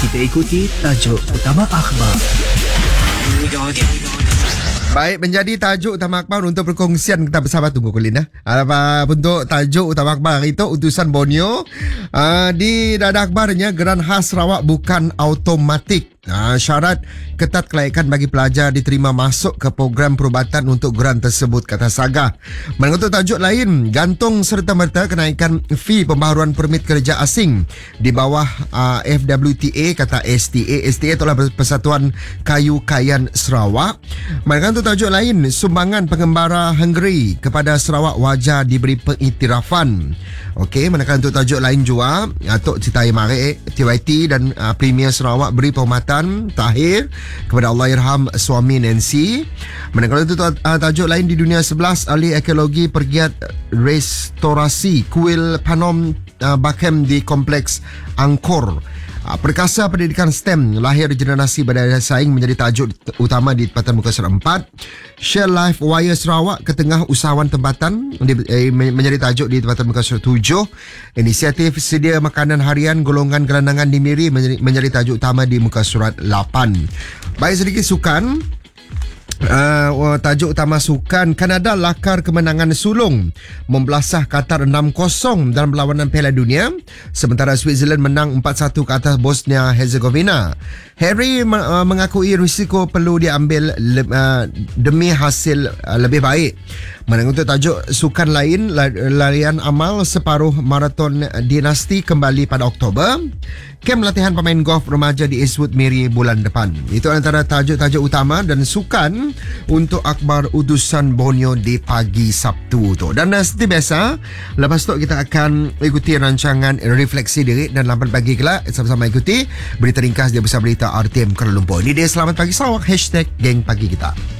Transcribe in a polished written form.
Kita ikuti tajuk utama akhbar. Baik, menjadi tajuk utama akhbar untuk perkongsian kita bersama. Tunggu Colin untuk tajuk utama akhbar itu utusan Borneo. Di dada akhbarnya, Geran khas Sarawak bukan automatik. Syarat ketat kelayakan bagi pelajar diterima masuk ke program perubatan untuk geran tersebut, kata Sagah. Mengutip tajuk lain, gantung serta-merta kenaikan fee pembaharuan permit kerja asing di bawah FWTA, kata STA. STA itulah Persatuan Kayu Kayan Sarawak. Mengutip tajuk lain, sumbangan pengembara Hungary kepada Sarawak wajar diberi pengiktirafan. Okey, manakala untuk tajuk lain juga, Tok Cita Mare TYT dan Premier Sarawak beri penghormatan tahir kepada Allahyarham suami Nancy. Manakala itu tajuk lain di dunia 11, ahli arkeologi pergiat restorasi kuil Panom Bakem di Kompleks Angkor. Perkasa pendidikan STEM, lahir generasi berdaya saing, menjadi tajuk utama di tempatan muka surat 4. Share Life Wire Sarawak ke tengah usahawan tempatan menjadi tajuk di tempatan muka surat 7. Inisiatif sedia makanan harian golongan gelandangan di Miri menjadi tajuk utama di muka surat 8. Baik, sedikit sukan. Tajuk utama sukan, Kanada lakar kemenangan sulung membelasah Qatar 6-0 dalam perlawanan Piala Dunia, sementara Switzerland menang 4-1 ke atas Bosnia Herzegovina. Harry mengakui risiko perlu diambil demi hasil lebih baik. Untuk tajuk sukan lain, larian amal separuh maraton dinasti kembali pada Oktober. Kem latihan pemain golf remaja di Eastwood Miri bulan depan. Itu antara tajuk-tajuk utama dan sukan untuk akhbar utusan Borneo di pagi Sabtu tu. Dan seperti biasa, lepas tu kita akan ikuti rancangan refleksi diri dan lambat pagi kelak. Sama-sama ikuti berita ringkas dia besar berita RTM Kuala Lumpur. Ini dia Selamat Pagi Sarawak, #Geng Pagi Kita.